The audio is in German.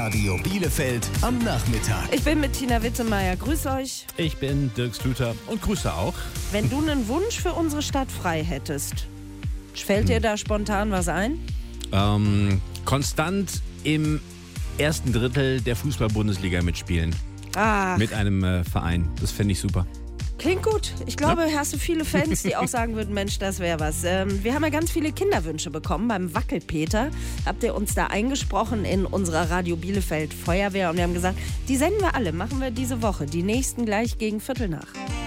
Radio Bielefeld am Nachmittag. Ich bin mit Tina Wittemeyer. Grüß euch. Ich bin Dirk Schlüter und grüße auch. Wenn du einen Wunsch für unsere Stadt frei hättest, fällt dir da spontan was ein? Konstant im ersten Drittel der Fußball-Bundesliga mitspielen. Mit einem Verein. Das fände ich super. Klingt gut. Ich glaube, hast du viele Fans, die auch sagen würden, Mensch, das wäre was. Wir haben ja ganz viele Kinderwünsche bekommen beim Wackelpeter. Habt ihr uns da eingesprochen in unserer Radio Bielefeld Feuerwehr und wir haben gesagt, die senden wir alle, machen wir diese Woche. Die nächsten gleich gegen 7:45.